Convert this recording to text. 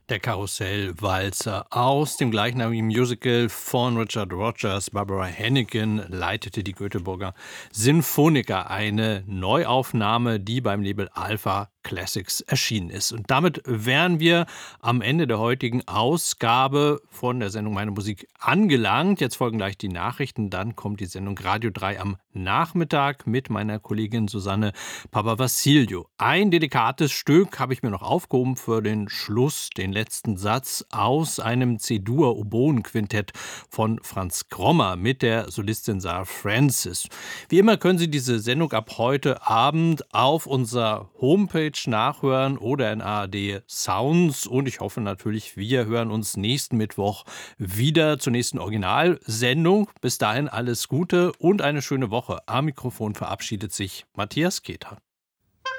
Der Karussellwalzer aus dem gleichnamigen Musical von Richard Rodgers. Barbara Hannigan leitete die Göteborger Sinfoniker, eine Neuaufnahme, die beim Label Alpha Classics erschienen ist. Und damit wären wir am Ende der heutigen Ausgabe von der Sendung Meine Musik angelangt. Jetzt folgen gleich die Nachrichten, dann kommt die Sendung Radio 3 am Nachmittag mit meiner Kollegin Susanne Papavassiliou. Ein delikates Stück habe ich mir noch aufgehoben für den Schluss, den letzten Satz aus einem C-Dur-Oboen-Quintett von Franz Krommer mit der Solistin Sarah Francis. Wie immer können Sie diese Sendung ab heute Abend auf unserer Homepage nachhören oder in ARD Sounds. Und ich hoffe natürlich, wir hören uns nächsten Mittwoch wieder zur nächsten Originalsendung. Bis dahin alles Gute und eine schöne Woche. Am Mikrofon verabschiedet sich Matthias Keter.